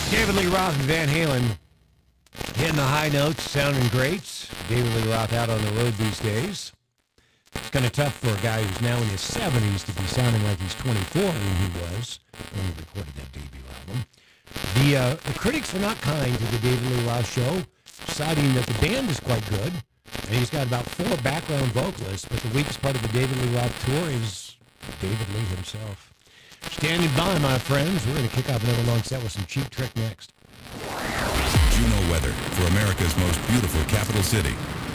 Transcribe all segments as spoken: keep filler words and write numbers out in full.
David Lee Roth and Van Halen hitting the high notes, sounding great. David Lee Roth out on the road these days. It's kind of tough for a guy who's now in his seventies to be sounding like he's twenty-four when he was when he recorded that debut album. The, uh, the critics are not kind to the David Lee Roth show, citing that the band is quite good, and he's got about four background vocalists, but the weakest part of the David Lee Roth tour is David Lee himself. Standing by, my friends. We're going to kick off another long set with some Cheap Trick next. Juneau weather for America's most beautiful capital city.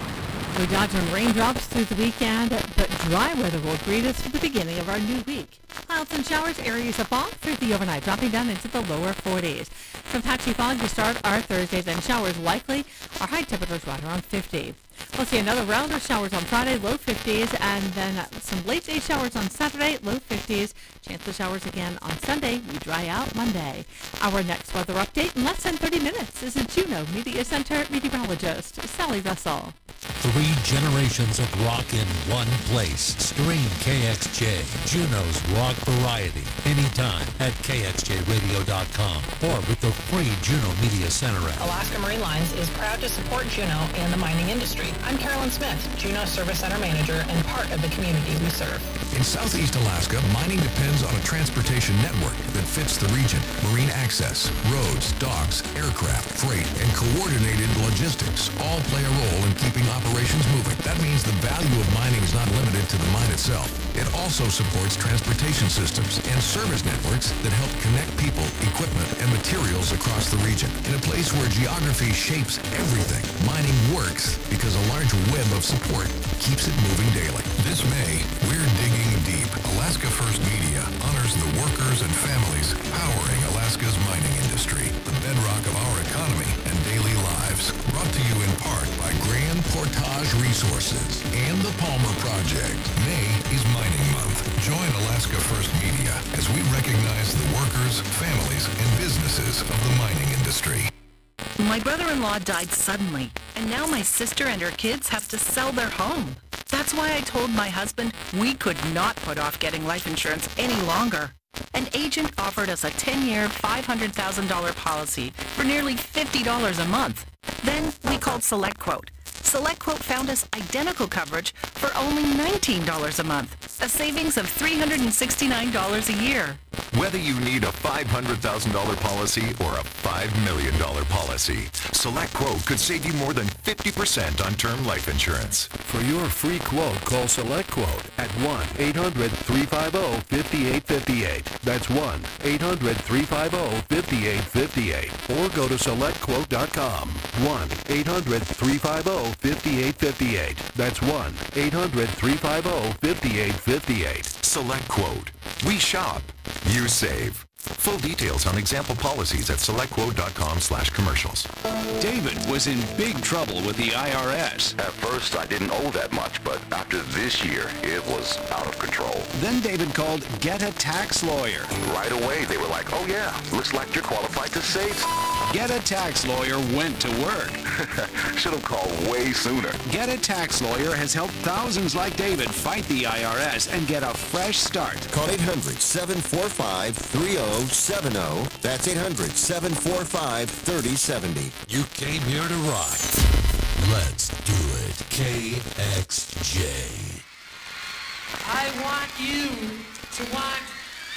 We dodge on raindrops through the weekend, but dry weather will greet us for the beginning of our new week. Clouds and showers, areas of fog through the overnight, dropping down into the lower forties. Some patchy fog to start our Thursdays, and showers likely. Our high temperatures right around fifty. We'll see another round of showers on Friday, low fifties, and then some late day showers on Saturday, low fifties. Chance of showers again on Sunday. We dry out Monday. Our next weather update in less than thirty minutes is a Juneau Media Center meteorologist, Sally Russell. Three generations of rock in one place. Stream K X J, Juneau's rock variety, anytime at K X J radio dot com or with the free Juneau Media Center app. Alaska Marine Lines is proud to support Juneau and the mining industry. I'm Carolyn Smith, Juneau Service Center Manager and part of the community we serve. In Southeast Alaska, mining depends on a transportation network that fits the region. Marine access, roads, docks, aircraft, freight, and coordinated logistics all play a role in keeping operations moving. That means the value of mining is not limited to the mine itself. It also supports transportation systems and service networks that help connect people, equipment, and materials across the region. In a place where geography shapes everything, mining works because a large web of support keeps it moving daily. This May, we're digging deep. Alaska First Media honors the workers and families powering Alaska's mining industry, the bedrock of our economy and daily lives. Brought to you in part by Grand Portage Resources and the Palmer Project. May is Mining Month. Join Alaska First Media as we recognize the workers, families, and businesses of the mining industry. My brother-in-law died suddenly, and now my sister and her kids have to sell their home. That's why I told my husband we could not put off getting life insurance any longer. An agent offered us a ten-year, five hundred thousand dollars policy for nearly fifty dollars a month. Then we called SelectQuote. SelectQuote found us identical coverage for only nineteen dollars a month, a savings of three hundred sixty-nine dollars a year. Whether you need a five hundred thousand dollars policy or a five million dollars policy, SelectQuote could save you more than fifty percent on term life insurance. For your free quote, call SelectQuote at one eight hundred, three five zero, five eight five eight. That's one eight hundred, three five zero, five eight five eight. Or go to select quote dot com. one eight hundred, three five zero, five eight five eight. That's one eight hundred, three five zero, five eight five eight. SelectQuote. We shop. You save. Full details on example policies at select quote dot com slash commercials. David was in big trouble with the I R S. At first, I didn't owe that much, but after this year, it was out of control. Then David called Get a Tax Lawyer. Right away, they were like, oh yeah, looks like you're qualified to save. Get a Tax Lawyer went to work. Should have called way sooner. Get a Tax Lawyer has helped thousands like David fight the I R S and get a fresh start. Call eight hundred, seven four five, three zero seven zero. That's eight hundred, seven four five, three zero seven zero. You came here to rock. Let's do it. K X J. I want you to want